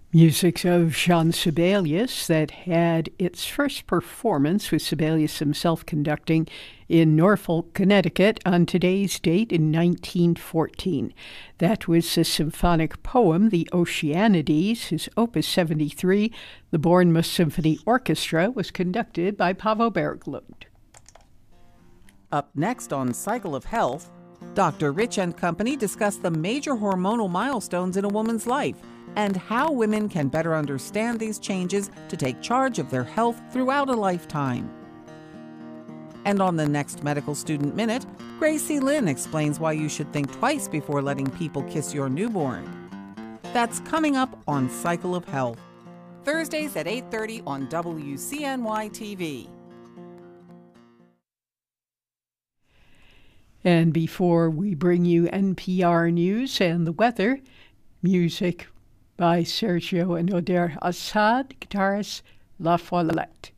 Music of Jean Sibelius that had its first performance with Sibelius himself conducting in Norfolk, Connecticut on today's date in 1914. That was the symphonic poem, The Oceanides, his Opus 73. The Bournemouth Symphony Orchestra was conducted by Paavo Berglund. Up next on Cycle of Health, Dr. Rich and company discuss the major hormonal milestones in a woman's life and how women can better understand these changes to take charge of their health throughout a lifetime. And on the next Medical Student Minute, Gracie Lynn explains why you should think twice before letting people kiss your newborn. That's coming up on Cycle of Health, Thursdays at 8:30 on WCNY-TV. And before we bring you NPR News and the weather, music by Sergio and Oder Assad, guitarist La Follette.